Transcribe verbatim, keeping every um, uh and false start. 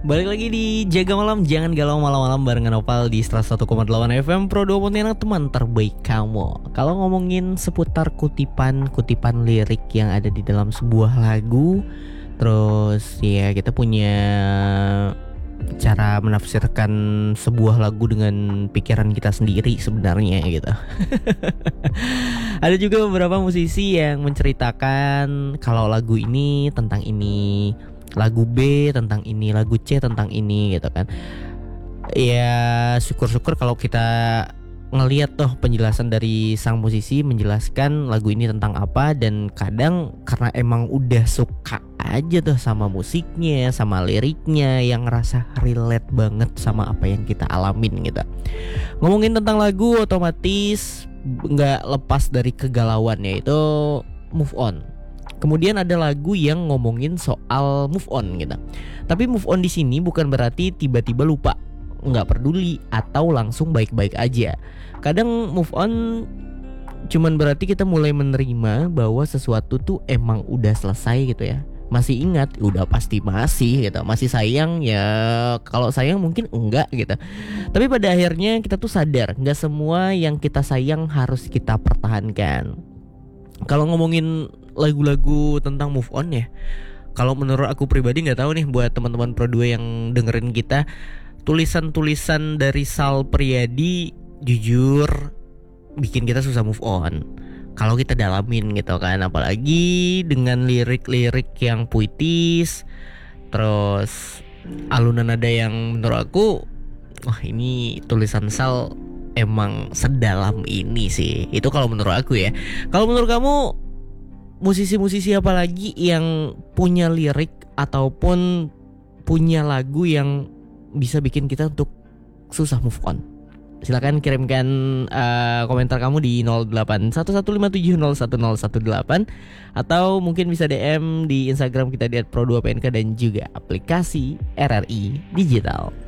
Balik lagi di Jaga Malam, jangan galau malam-malam barengan Opal di seratus satu koma delapan F M Pro dua Pontianak, teman terbaik kamu. Kalau ngomongin seputar kutipan-kutipan lirik yang ada di dalam sebuah lagu, terus ya kita punya cara menafsirkan sebuah lagu dengan pikiran kita sendiri sebenarnya gitu. Ada juga beberapa musisi yang menceritakan kalau lagu ini tentang ini, lagu B tentang ini, lagu C tentang ini gitu kan. Ya syukur-syukur kalau kita ngelihat tuh penjelasan dari sang musisi menjelaskan lagu ini tentang apa. Dan kadang karena emang udah suka aja tuh sama musiknya, sama liriknya, yang ngerasa relate banget sama apa yang kita alamin gitu. Ngomongin tentang lagu otomatis gak lepas dari kegalauan, yaitu move on. Kemudian ada lagu yang ngomongin soal move on gitu. Tapi move on di sini bukan berarti tiba-tiba lupa, nggak peduli, atau langsung baik-baik aja. Kadang move on cuman berarti kita mulai menerima bahwa sesuatu tuh emang udah selesai gitu ya. Masih ingat? Udah pasti masih gitu. Masih sayang ya, kalau sayang mungkin enggak gitu. Tapi pada akhirnya kita tuh sadar nggak semua yang kita sayang harus kita pertahankan. Kalau ngomongin lagu-lagu tentang move on ya, kalau menurut aku pribadi, nggak tahu nih buat teman-teman Pro dua yang dengerin kita, tulisan-tulisan dari Sal Priadi jujur bikin kita susah move on kalau kita dalamin gitu kan. Apalagi dengan lirik-lirik yang puitis, terus alunan nada yang menurut aku, wah ini tulisan Sal emang sedalam ini sih. Itu kalau menurut aku ya. Kalau menurut kamu, musisi-musisi apa lagi yang punya lirik ataupun punya lagu yang bisa bikin kita untuk susah move on? Silakan kirimkan uh, komentar kamu di nol delapan satu satu lima tujuh nol satu nol satu delapan, atau mungkin bisa D M di Instagram kita di et pro dua P N K dan juga aplikasi R R I Digital.